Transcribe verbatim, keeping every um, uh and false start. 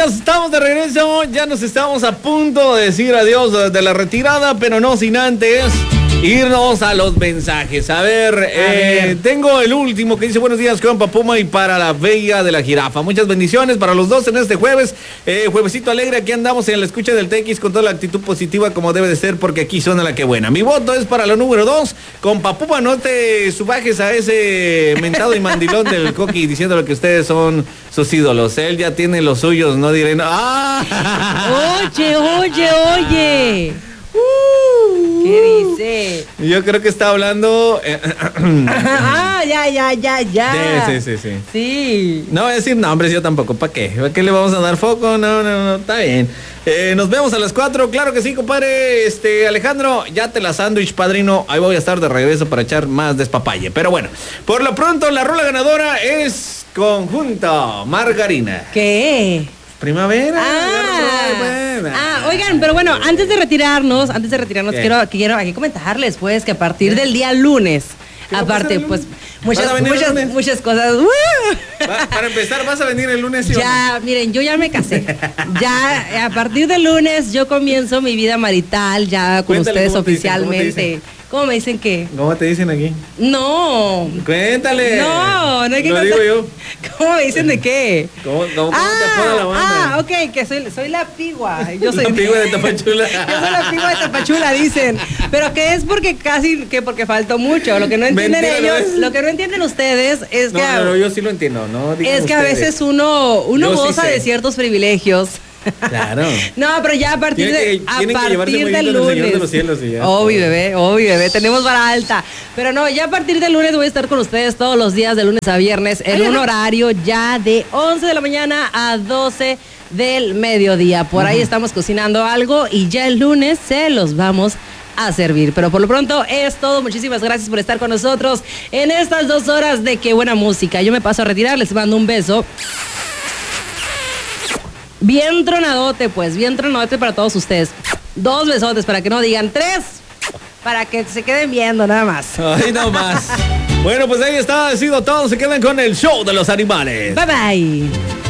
ya estamos de regreso, ya nos estamos a punto de decir adiós de la retirada, pero no sin antes irnos a los mensajes. A ver, a eh, ver. tengo el último que dice: buenos días, compa Puma, y para la bella de la jirafa. Muchas bendiciones para los dos en este jueves, eh, juevesito alegre. Aquí andamos en la escucha del T X con toda la actitud positiva como debe de ser, porque aquí suena la que buena. Mi voto es para la número dos. Compa Puma, no te subajes a ese mentado y mandilón del Coqui diciendo que ustedes son sus ídolos. Él ya tiene los suyos, no diré no. ¡Ah! Oye, oye, oye. Uh, ¿Qué dice? Yo creo que está hablando. Eh, ah, ya, ya, ya, ya. Sí, sí, sí, sí. Sí. No voy a decir nombres yo tampoco. ¿Para qué? ¿Para qué le vamos a dar foco? No, no, no. Está bien. Eh, nos vemos a las cuatro. Claro que sí, compadre. Este, Alejandro, ya te la sándwich, padrino. Ahí voy a estar de regreso para echar más despapalle. Pero bueno, por lo pronto, la rola ganadora es Conjunto Margarina. ¿Qué? Primavera. Ah, ah, oigan, pero bueno, antes de retirarnos, antes de retirarnos, ¿Qué? quiero, quiero aquí comentarles, pues, que a partir ¿Qué? del día lunes, aparte, pues, muchas, muchas, muchas cosas. Va, para empezar, ¿vas a venir el lunes? ¿Sí ya, no? Miren, yo ya me casé. Ya, a partir del lunes, yo comienzo mi vida marital, ya con Cuéntale ustedes oficialmente. ¿Cómo me dicen qué? ¿Cómo te dicen aquí? No. Cuéntale. No, no hay que Lo contar. digo yo. ¿Cómo me dicen de qué? ¿Cómo, cómo, cómo ah, te apoda la banda? Ah, ok, que soy, soy la pigua. Yo soy la pigua de Tapachula. Yo soy la pigua de Tapachula, dicen. Pero que es porque casi, que porque faltó mucho. Lo que no entienden Mentira, ellos, no lo que no entienden ustedes es no, que... No, no, yo sí lo entiendo, ¿no? Es que ustedes. a veces uno, uno yo goza sí de ciertos privilegios. Claro. No, pero ya a partir tienen de que, a partir del lunes. De los cielos y ya. Obvio, bebé, obvio, bebé, tenemos vara alta. Pero no, ya a partir del lunes voy a estar con ustedes todos los días de lunes a viernes en un horario ya de once de la mañana a doce del mediodía. Por ahí estamos cocinando algo y ya el lunes se los vamos a servir. Pero por lo pronto es todo. Muchísimas gracias por estar con nosotros en estas dos horas de Qué Buena Música. Yo me paso a retirar, les mando un beso. Bien tronadote, pues, bien tronadote para todos ustedes. Dos besotes para que no digan tres, para que se queden viendo nada más. Ahí no más. Bueno, pues ahí está, ha sido todo. Se quedan con el show de los animales. Bye bye.